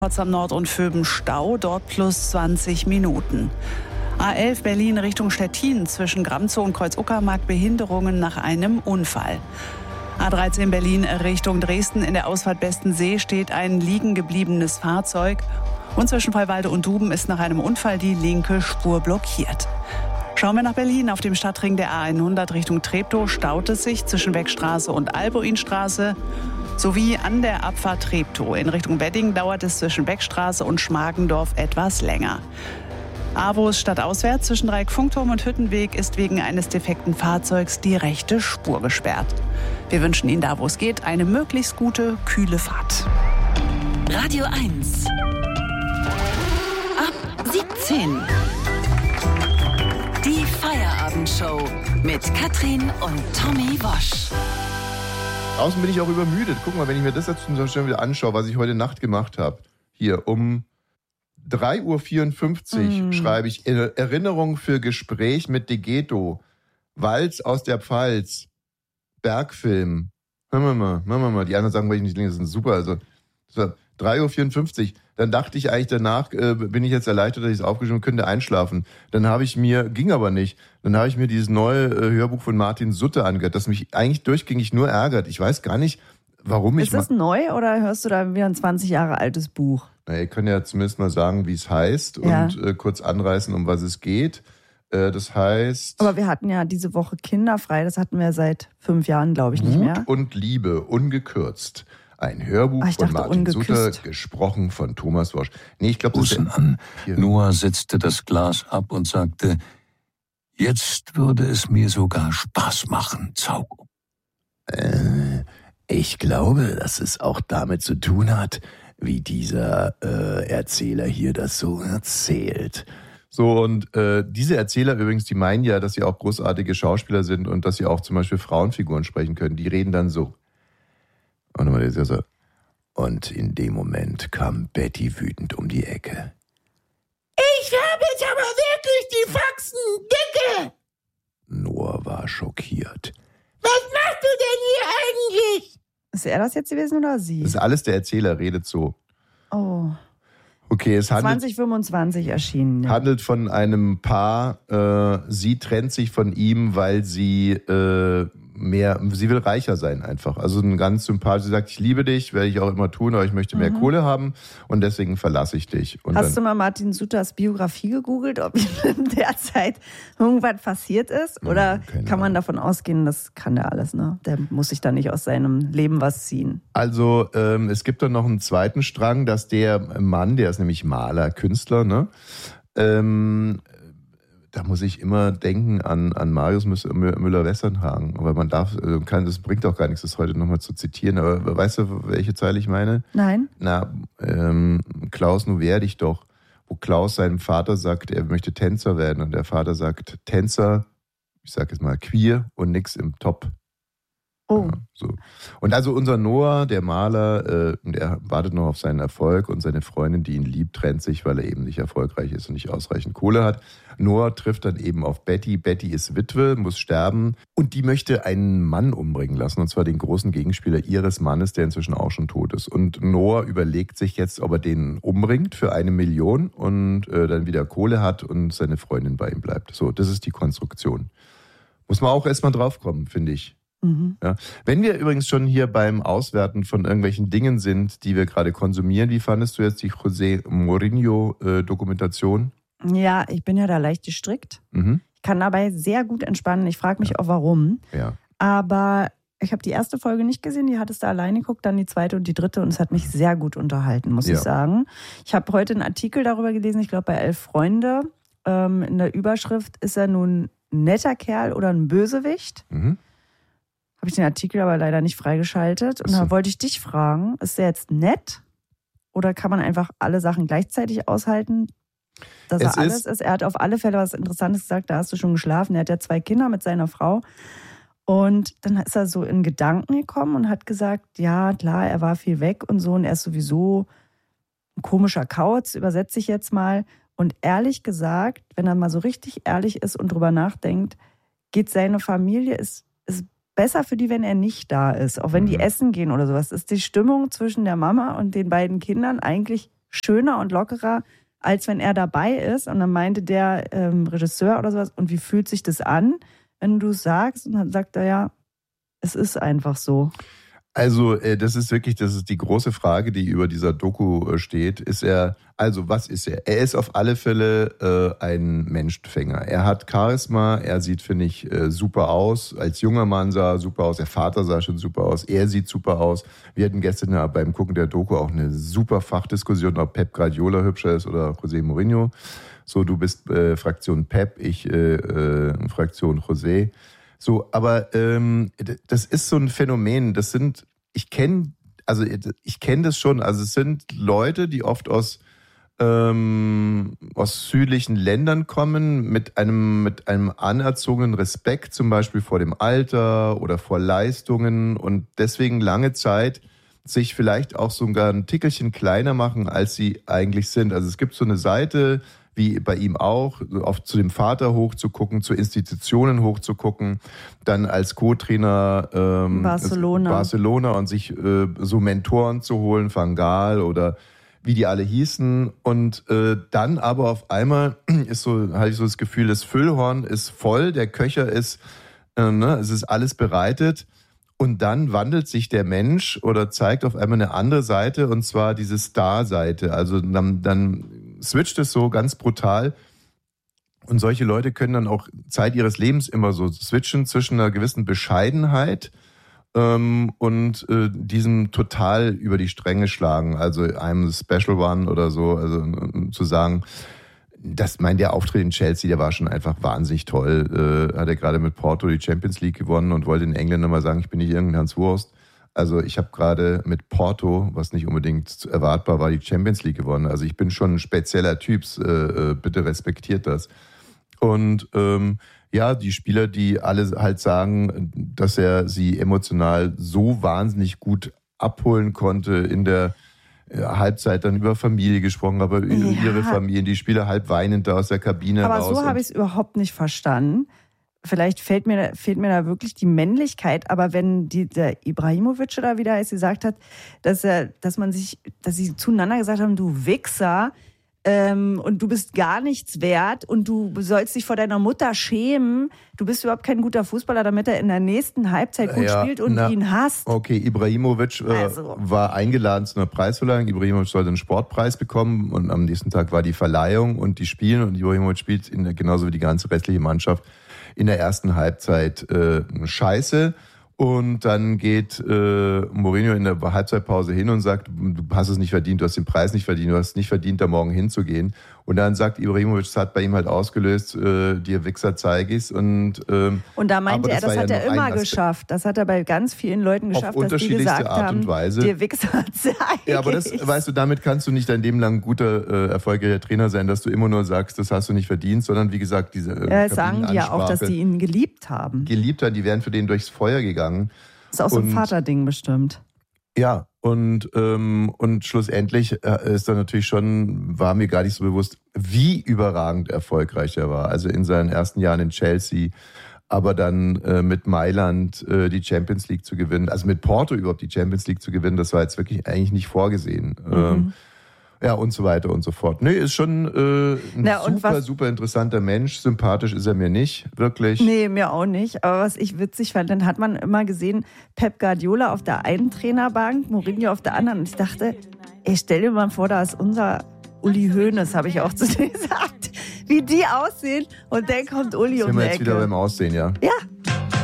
Potsdam Nord und Vöben Stau, dort plus 20 Minuten. A11 Berlin Richtung Stettin zwischen Gramzow und Kreuz-Uckermark Behinderungen nach einem Unfall. A13 Berlin Richtung Dresden in der Ausfahrt Bestensee steht ein liegen gebliebenes Fahrzeug. Und zwischen Freiwalde und Duben ist nach einem Unfall die linke Spur blockiert. Schauen wir nach Berlin. Auf dem Stadtring der A100 Richtung Treptow staut es sich zwischen Beckstraße und Albuinstraße. Sowie an der Abfahrt Treptow. In Richtung Wedding dauert es zwischen Beckstraße und Schmargendorf etwas länger. Avus stadtauswärts zwischen Dreieck-Funkturm und Hüttenweg ist wegen eines defekten Fahrzeugs die rechte Spur gesperrt. Wir wünschen Ihnen da, wo es geht, eine möglichst gute, kühle Fahrt. Radio 1. Ab 17. Die Feierabendshow mit Katrin und Tommy Wosch. Außen bin ich auch übermüdet. Guck mal, wenn ich mir das jetzt schon wieder anschaue, was ich heute Nacht gemacht habe. Hier um 3.54 Uhr schreibe ich Erinnerung für Gespräch mit Degeto. Walz aus der Pfalz. Bergfilm. Hören wir mal. Die anderen sagen, weil ich nicht denke, das ist super. Also, das war 3.54 Uhr. Dann dachte ich eigentlich danach, bin ich jetzt erleichtert, dass ich es aufgeschrieben habe, könnte einschlafen. Dann habe ich mir, ging aber nicht, dann habe ich mir dieses neue Hörbuch von Martin Sutter angehört, das mich eigentlich durchgängig nur ärgert. Ich weiß gar nicht, warum ich... Ist das neu oder hörst du da wieder ein 20 Jahre altes Buch? Na, ihr könnt ja zumindest mal sagen, wie es heißt und kurz anreißen, um was es geht. Das heißt... Aber wir hatten ja diese Woche kinderfrei, das hatten wir seit 5 Jahren, glaube ich, nicht mehr. Mut und Liebe, ungekürzt. Ein Hörbuch von Martin Sutter, gesprochen von Thomas Wosch. Nee, ich glaube, Bussen an. Noah setzte das Glas ab und sagte, jetzt würde es mir sogar Spaß machen, Zau. Ich glaube, dass es auch damit zu tun hat, wie dieser Erzähler hier das so erzählt. So, und diese Erzähler übrigens, die meinen ja, dass sie auch großartige Schauspieler sind und dass sie auch zum Beispiel Frauenfiguren sprechen können. Die reden dann so. Und in dem Moment kam Betty wütend um die Ecke. Ich habe jetzt aber wirklich die Faxen dicke! Noah war schockiert. Was machst du denn hier eigentlich? Ist er das jetzt gewesen oder sie? Das ist alles der Erzähler, redet so. Oh. Okay, es handelt... 2025 erschienen. Ja. Handelt von einem Paar, sie trennt sich von ihm, weil sie sie will reicher sein einfach. Also ein ganz sympathisch, sie sagt, ich liebe dich, werde ich auch immer tun, aber ich möchte mehr Kohle haben und deswegen verlasse ich dich. Und hast du mal Martin Sutters Biografie gegoogelt, ob in der Zeit irgendwas passiert ist? Oder kann man davon ausgehen, das kann der alles, ne? Der muss sich da nicht aus seinem Leben was ziehen. Also es gibt dann noch einen zweiten Strang, dass der Mann, der ist nämlich Maler, Künstler, ne? Da muss ich immer denken an Marius Müller-Westernhagen. Aber man das bringt auch gar nichts, das heute nochmal zu zitieren. Aber weißt du, welche Zeile ich meine? Nein. Klaus, nu werde ich doch. Wo Klaus seinem Vater sagt, er möchte Tänzer werden. Und der Vater sagt, Tänzer, ich sag jetzt mal queer und nix im Top. Oh. Ja, so. Und also unser Noah, der Maler, der wartet noch auf seinen Erfolg und seine Freundin, die ihn liebt, trennt sich, weil er eben nicht erfolgreich ist und nicht ausreichend Kohle hat. Noah trifft dann eben auf Betty. Betty ist Witwe, muss sterben und die möchte einen Mann umbringen lassen, und zwar den großen Gegenspieler ihres Mannes, der inzwischen auch schon tot ist. Und Noah überlegt sich jetzt, ob er den umbringt für 1 Million und dann wieder Kohle hat und seine Freundin bei ihm bleibt. So, das ist die Konstruktion. Muss man auch erstmal draufkommen, finde ich. Ja. Wenn wir übrigens schon hier beim Auswerten von irgendwelchen Dingen sind, die wir gerade konsumieren, wie fandest du jetzt die José Mourinho-Dokumentation? Ja, ich bin ja da leicht gestrickt. Ich kann dabei sehr gut entspannen. Ich frage mich auch, warum. Ja. Aber ich habe die erste Folge nicht gesehen, die hattest du alleine geguckt, dann die zweite und die dritte und es hat mich sehr gut unterhalten, muss ich sagen. Ich habe heute einen Artikel darüber gelesen, ich glaube bei 11 Freunde. In der Überschrift, ist er nun ein netter Kerl oder ein Bösewicht? Habe ich den Artikel aber leider nicht freigeschaltet. Und da wollte ich dich fragen, ist der jetzt nett? Oder kann man einfach alle Sachen gleichzeitig aushalten? Dass er alles ist. Er hat auf alle Fälle was Interessantes gesagt, da hast du schon geschlafen. Er hat ja 2 Kinder mit seiner Frau. Und dann ist er so in Gedanken gekommen und hat gesagt, ja klar, er war viel weg und so. Und er ist sowieso ein komischer Kauz, übersetze ich jetzt mal. Und ehrlich gesagt, wenn er mal so richtig ehrlich ist und drüber nachdenkt, geht seine Familie, ist besser für die, wenn er nicht da ist. Auch wenn die essen gehen oder sowas. Ist die Stimmung zwischen der Mama und den beiden Kindern eigentlich schöner und lockerer, als wenn er dabei ist. Und dann meinte der Regisseur oder sowas, und wie fühlt sich das an, wenn du es sagst? Und dann sagt er, ja, es ist einfach so. Also das ist die große Frage, die über dieser Doku steht. Was ist er? Er ist auf alle Fälle ein Menschenfänger. Er hat Charisma, er sieht, finde ich, super aus. Als junger Mann sah er super aus, der Vater sah schon super aus, er sieht super aus. Wir hatten gestern beim Gucken der Doku auch eine super Fachdiskussion, ob Pep Guardiola hübscher ist oder José Mourinho. So, du bist Fraktion Pep, ich Fraktion José. So, aber das ist so ein Phänomen. Ich kenne das schon. Also es sind Leute, die oft aus südlichen Ländern kommen, mit einem anerzogenen Respekt, zum Beispiel vor dem Alter oder vor Leistungen, und deswegen lange Zeit sich vielleicht auch sogar ein Tickelchen kleiner machen, als sie eigentlich sind. Also es gibt so eine Seite, wie bei ihm auch, zu dem Vater hochzugucken, zu Institutionen hochzugucken, dann als Co-Trainer Barcelona und sich so Mentoren zu holen, Van Gaal oder wie die alle hießen. Und dann aber auf einmal hatte ich so das Gefühl, das Füllhorn ist voll, der Köcher ist, es ist alles bereitet. Und dann wandelt sich der Mensch oder zeigt auf einmal eine andere Seite, und zwar diese Star-Seite. Also dann switcht es so ganz brutal. Und solche Leute können dann auch Zeit ihres Lebens immer so switchen zwischen einer gewissen Bescheidenheit und diesem total über die Stränge schlagen. Also einem Special One oder so. Also zu sagen, der Auftritt in Chelsea, der war schon einfach wahnsinnig toll. Hat er gerade mit Porto die Champions League gewonnen und wollte den Engländern mal sagen, ich bin nicht irgendein Hans Wurst. Also ich habe gerade mit Porto, was nicht unbedingt erwartbar war, die Champions League gewonnen. Also ich bin schon ein spezieller Typ, bitte respektiert das. Und die Spieler, die alle halt sagen, dass er sie emotional so wahnsinnig gut abholen konnte in der Halbzeit, dann über Familie gesprochen, aber ihre Familien, die Spieler halb weinend da aus der Kabine raus. Aber so habe ich es überhaupt nicht verstanden. Vielleicht fehlt mir da wirklich die Männlichkeit, aber wenn der Ibrahimovic da wieder gesagt hat, dass sie zueinander gesagt haben, du Wichser, und du bist gar nichts wert und du sollst dich vor deiner Mutter schämen, du bist überhaupt kein guter Fußballer, damit er in der nächsten Halbzeit gut spielt und ihn hasst. Okay, Ibrahimovic war eingeladen zu einer Preisverleihung. Ibrahimovic sollte einen Sportpreis bekommen und am nächsten Tag war die Verleihung und die spielen, und Ibrahimovic spielt genauso wie die ganze restliche Mannschaft in der ersten Halbzeit scheiße. Und dann geht Mourinho in der Halbzeitpause hin und sagt, du hast es nicht verdient, du hast den Preis nicht verdient, du hast es nicht verdient, da morgen hinzugehen. Und dann sagt Ibrahimovic, das hat bei ihm halt ausgelöst, dir Wichser zeige ich's. Und da meinte er, das hat er immer geschafft. Das hat er bei ganz vielen Leuten geschafft, dass die gesagt haben, dir Wichser zeige ich. Ja, aber das, weißt du, damit kannst du nicht dein Leben lang guter, erfolgreicher Trainer sein, dass du immer nur sagst, das hast du nicht verdient, sondern wie gesagt, diese sagen die ja auch, dass die ihn geliebt haben. Geliebt haben, die wären für den durchs Feuer gegangen. Das ist auch so ein Vaterding bestimmt. Ja, und schlussendlich ist dann natürlich schon, war mir gar nicht so bewusst, wie überragend erfolgreich er war. Also in seinen ersten Jahren in Chelsea, aber dann mit Mailand die Champions League zu gewinnen, also mit Porto überhaupt die Champions League zu gewinnen, das war jetzt wirklich eigentlich nicht vorgesehen. Und so weiter und so fort. Nee, ist schon super interessanter Mensch. Sympathisch ist er mir nicht, wirklich. Nee, mir auch nicht. Aber was ich witzig fand, dann hat man immer gesehen, Pep Guardiola auf der einen Trainerbank, Mourinho auf der anderen. Und ich dachte, stell dir mal vor, da ist unser Uli Hoeneß, habe ich auch zu dir gesagt, wie die aussehen. Und dann kommt Uli um die Ecke. Sind wir jetzt wieder beim Aussehen, ja? Ja.